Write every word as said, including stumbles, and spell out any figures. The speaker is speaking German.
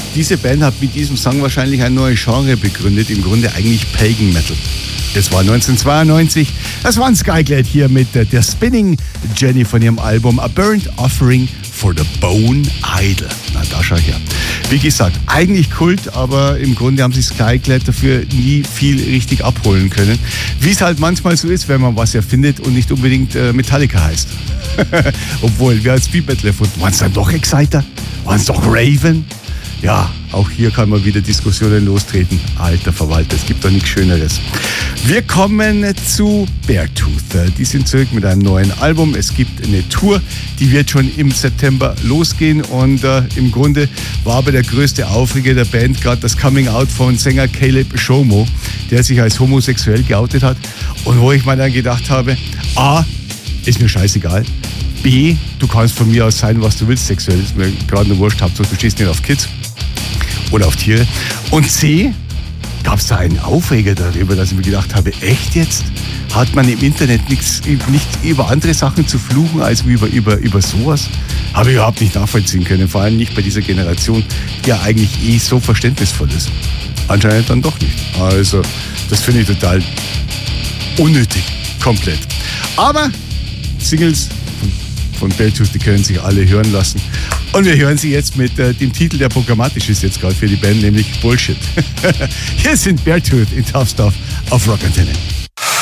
Diese Band hat mit diesem Song wahrscheinlich ein neues Genre begründet, im Grunde eigentlich Pagan Metal. Das war neunzehnhundertzweiundneunzig. Das war ein Skyglade hier mit der, der Spinning Jenny von ihrem Album A Burnt Offering for the Bone Idol. Na, da schau her. Wie gesagt, eigentlich Kult, aber im Grunde haben sich Skyglade dafür nie viel richtig abholen können. Wie es halt manchmal so ist, wenn man was erfindet und nicht unbedingt äh, Metallica heißt. Obwohl, wir als Speed Metal erfunden. Waren es dann doch Exciter? Waren es doch Raven? Ja, auch hier kann man wieder Diskussionen lostreten. Alter Verwalter, es gibt doch nichts Schöneres. Wir kommen zu Beartooth. Die sind zurück mit einem neuen Album. Es gibt eine Tour, die wird schon im September losgehen. Und äh, im Grunde war aber der größte Aufreger der Band gerade das Coming-out von Sänger Caleb Shomo, der sich als homosexuell geoutet hat. Und wo ich mir dann gedacht habe, A, ist mir scheißegal. B, du kannst von mir aus sein, was du willst, sexuell. Ist mir gerade nur wurscht, Hauptsache du stehst nicht auf Kids oder auf Tiere. Und C, gab es da einen Aufreger darüber, dass ich mir gedacht habe, echt jetzt? Hat man im Internet nichts, nicht über andere Sachen zu fluchen, als über, über, über sowas? Habe ich überhaupt nicht nachvollziehen können, vor allem nicht bei dieser Generation, die ja eigentlich eh so verständnisvoll ist. Anscheinend dann doch nicht. Also, das finde ich total unnötig, komplett. Aber Singles von Beartooth, die können sich alle hören lassen. Und wir hören sie jetzt mit äh, dem Titel, der programmatisch ist jetzt gerade für die Band, nämlich Bullshit. Hier sind Beartooth in Tough Stuff auf Rock Antenne.